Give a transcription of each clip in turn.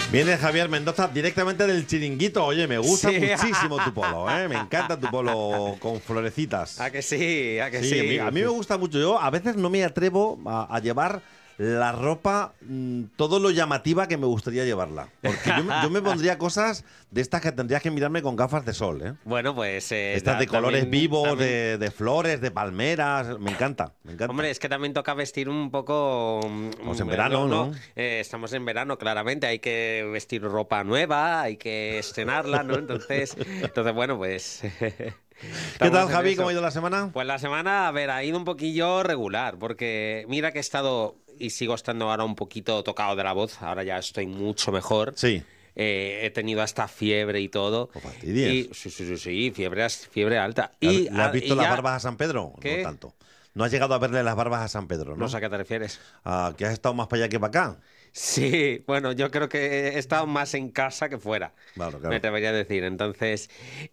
Viene Javier Mendoza directamente del Chiringuito. Oye, me gusta muchísimo tu polo, ¿eh? Me encanta tu polo con florecitas. ¿A que sí? ¿A que sí? A mí me gusta mucho. Yo a veces no me atrevo a llevar la ropa todo lo llamativa que me gustaría llevarla. Porque yo me pondría cosas de estas que tendrías que mirarme con gafas de sol, ¿eh? Bueno, pues... estas de colores vivos, de flores, de palmeras. Me encanta, me encanta. Hombre, es que también toca vestir un poco... Estamos en verano, ¿no? Estamos en verano, claramente. Hay que vestir ropa nueva, hay que estrenarla, ¿no? Entonces bueno, pues... ¿Qué tal, Javi? ¿Cómo ha ido la semana? Pues la semana, a ver, ha ido un poquillo regular, porque mira que he estado y sigo estando ahora un poquito tocado de la voz, ahora ya estoy mucho mejor. Sí. He tenido hasta fiebre y todo. ¿O fastidias? Sí, fiebre alta. ¿Le has visto las barbas a San Pedro? ¿Qué? No tanto. No has llegado a verle las barbas a San Pedro, ¿no? No sé a qué te refieres. ¿Que has estado más para allá que para acá? Sí, bueno, yo creo que he estado más en casa que fuera, Claro. me atrevería a decir. Entonces,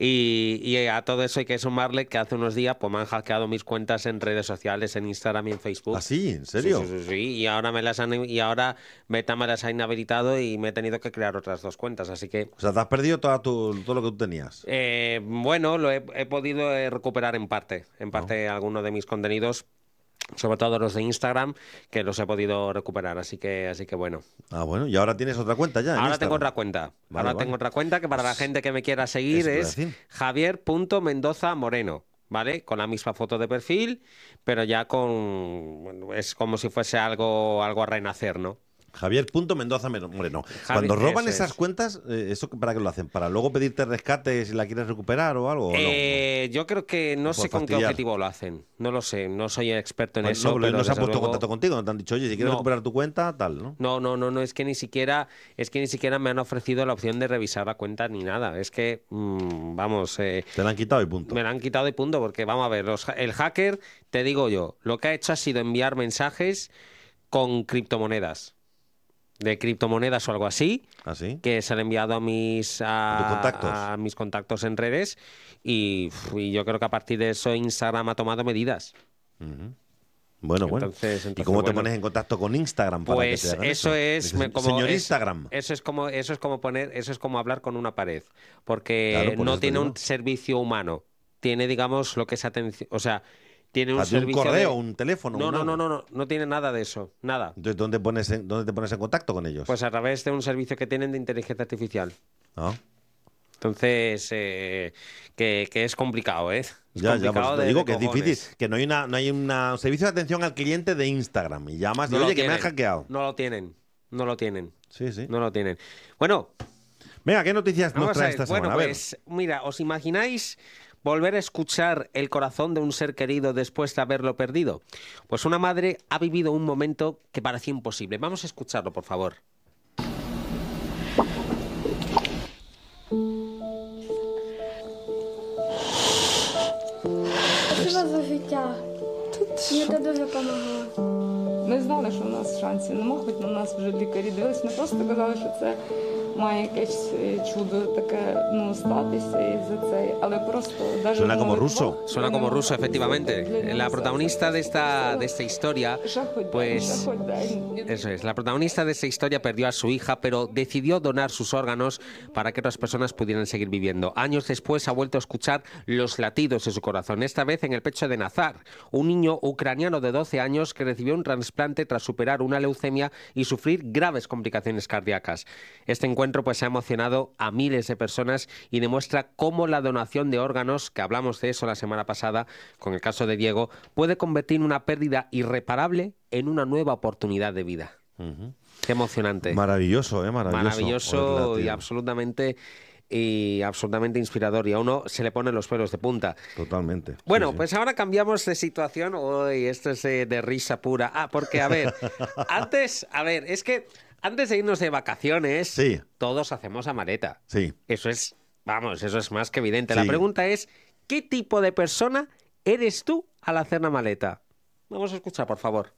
y a todo eso hay que sumarle que hace unos días pues me han hackeado mis cuentas en redes sociales, en Instagram y en Facebook. ¿Ah, sí? ¿En serio? Sí. Y ahora Meta me las ha inhabilitado y me he tenido que crear otras 2 cuentas, así que... O sea, te has perdido todo lo que tú tenías. Bueno, lo he podido recuperar en parte algunos de mis contenidos. Sobre todo los de Instagram, que los he podido recuperar, así que bueno. Ah, bueno, y ahora tienes otra cuenta ya. Ahora tengo otra cuenta. Tengo otra cuenta que para la gente que me quiera seguir es javier.mendozamoreno, ¿vale? Con la misma foto de perfil, pero ya bueno, es como si fuese algo a renacer, ¿no? Javier.Mendoza Moreno. Cuando roban esas cuentas, ¿eso para qué lo hacen? ¿Para luego pedirte rescate si la quieres recuperar o algo? ¿O no? Yo creo que no sé con qué objetivo lo hacen. No lo sé, no soy experto en eso. Pero no se han puesto en luego... contacto contigo, no te han dicho, oye, si quieres recuperar tu cuenta, tal, ¿no? No, es que ni siquiera me han ofrecido la opción de revisar la cuenta ni nada. Es que, vamos... Te la han quitado y punto. Me la han quitado y punto, porque vamos a ver, el hacker, te digo yo, lo que ha hecho ha sido enviar mensajes con criptomonedas. De criptomonedas o algo así, ¿Ah, sí? que se han enviado a mis contactos en redes y yo creo que a partir de eso Instagram ha tomado medidas. Uh-huh. Bueno. Entonces, ¿y cómo te pones en contacto con Instagram para pues que te hagan eso? Es como señor Instagram. Eso es como hablar con una pared, porque claro, no tiene un servicio humano, tiene, digamos, lo que es atención, o sea, tiene un servicio un correo, un teléfono. No tiene nada de eso, nada. Entonces, ¿dónde te pones en contacto con ellos? Pues a través de un servicio que tienen de inteligencia artificial. Ah. Entonces, que es complicado, ¿eh? Ya, pues te digo que es difícil, que no hay un servicio de atención al cliente de Instagram y llamas y oye, que me han hackeado. No lo tienen. Sí. No lo tienen. Bueno. Venga, ¿qué noticias nos trae esta semana? Bueno, pues mira, ¿os imagináis volver a escuchar el corazón de un ser querido después de haberlo perdido? Pues una madre ha vivido un momento que parecía imposible. Vamos a escucharlo, por favor. Спасибо за життя. Мені це дуже допомогло. Ми знали, що у нас шансів нема, хоч на нас вже лікарі дивились. Не просто казали, що це має якесь чудо таке, статися і за це, але просто даже Suena como ruso. Suena como ruso, efectivamente. La protagonista de esta historia, pues eso es, la protagonista de esta historia perdió a su hija, pero decidió donar sus órganos para que otras personas pudieran seguir viviendo. Años después ha vuelto a escuchar los latidos de su corazón, esta vez en el pecho de Nazar, un niño ucraniano de 12 años que recibió un trasplante tras superar una leucemia y sufrir graves complicaciones cardíacas. Este encuentro pues ha emocionado a miles de personas y demuestra cómo la donación de órganos, que hablamos de eso la semana pasada con el caso de Diego, puede convertir una pérdida irreparable en una nueva oportunidad de vida. Uh-huh. Qué emocionante. Maravilloso. Maravilloso y absolutamente inspirador, y a uno se le ponen los pelos de punta. Totalmente. Bueno, sí. Pues ahora cambiamos de situación. Uy, esto es de risa pura. Porque, a ver, es que antes de irnos de vacaciones, todos hacemos amaleta. Sí. Eso es más que evidente. Sí. La pregunta es, ¿qué tipo de persona eres tú al hacer la maleta? Vamos a escuchar, por favor.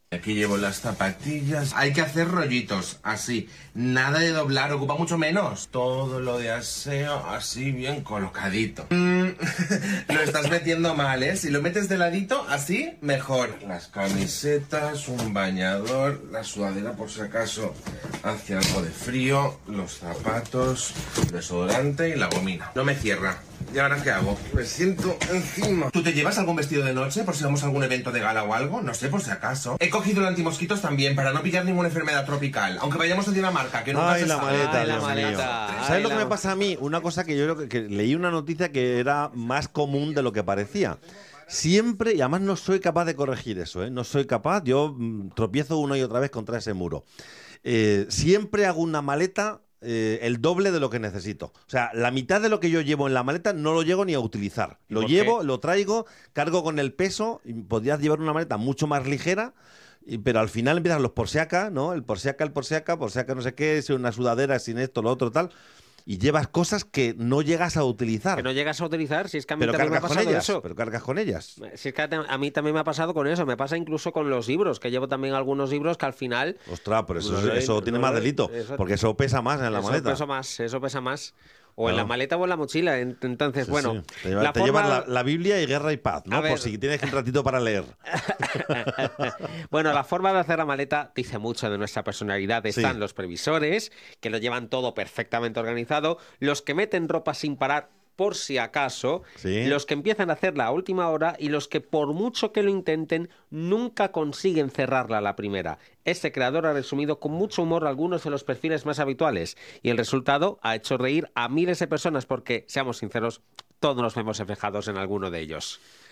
Aquí llevo las zapatillas. Hay que hacer rollitos, así. Nada de doblar, ocupa mucho menos. Todo lo de aseo, así bien colocadito. Lo estás metiendo mal, ¿eh? Si lo metes de ladito, así, mejor. Las camisetas, un bañador, la sudadera por si acaso hace algo de frío, los zapatos, el desodorante y la gomina. No me cierra. ¿Y ahora qué hago? Me siento encima. ¿Tú te llevas algún vestido de noche por si vamos a algún evento de gala o algo? No sé, por si acaso. He cogido el antimosquitos también para no pillar ninguna enfermedad tropical. Aunque vayamos a Dinamarca, que nunca Ay, se la sabe. maleta, Ay, la Dios maleta. mío. Ay, ¿Sabes lo que la- me pasa a mí? Una cosa que yo creo que leí una noticia que era más común de lo que parecía. Siempre, y además no soy capaz de corregir eso, ¿eh? No soy capaz, yo tropiezo una y otra vez contra ese muro. Siempre hago una maleta el doble de lo que necesito. O sea, la mitad de lo que yo llevo en la maleta no lo llego ni a utilizar. Lo por llevo, qué? lo traigo, cargo con el peso, y podrías llevar una maleta mucho más ligera. Pero al final empiezan los por si acá, ¿no? El por si acá no sé qué, si una sudadera, sin esto, lo otro, tal. Y llevas cosas que no llegas a utilizar. Que no llegas a utilizar, si es que a mí Pero también me ha cargas con pasado ellas. eso. Pero cargas con ellas. Si es que a mí también me ha pasado con eso, me pasa incluso con los libros, que llevo también algunos libros que al final... Ostras, pero eso, No lo he- eso tiene no más lo he- delito. eso- Porque eso pesa más en la maleta. Eso pesa más. O en Claro. la maleta o en la mochila. Entonces, Sí, bueno, sí. Te, la te llevas forma- la Biblia y Guerra y Paz, ¿no? A ver. Por si tienes un ratito para leer. Bueno, la forma de hacer la maleta dice mucho de nuestra personalidad. Están Sí. los previsores, que lo llevan todo perfectamente organizado, los que meten ropa sin parar por si acaso, Sí. los que empiezan a hacerla a última hora y los que por mucho que lo intenten nunca consiguen cerrarla a la primera. Este creador ha resumido con mucho humor algunos de los perfiles más habituales y el resultado ha hecho reír a miles de personas porque, seamos sinceros, todos nos vemos reflejados en alguno de ellos.